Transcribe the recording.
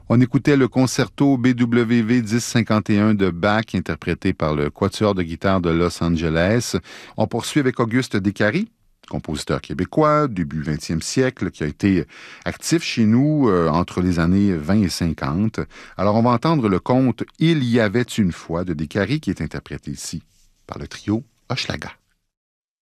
On écoutait le concerto BWV 1051 de Bach, interprété par le Quatuor de guitare de Los Angeles. On poursuit avec Auguste Descaries, compositeur québécois, début 20e siècle, qui a été actif chez nous entre les années 20 et 50. Alors, on va entendre le conte « Il y avait une fois » de Descaries, qui est interprété ici par le trio Hochelaga.